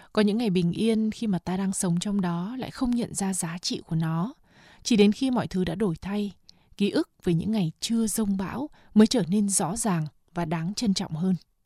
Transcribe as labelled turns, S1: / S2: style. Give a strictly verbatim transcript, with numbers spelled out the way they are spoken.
S1: Có những ngày bình yên khi mà ta đang sống trong đó lại không nhận ra giá trị của nó. Chỉ đến khi mọi thứ đã đổi thay, ký ức về những ngày chưa giông bão mới trở nên rõ ràng và đáng trân trọng hơn.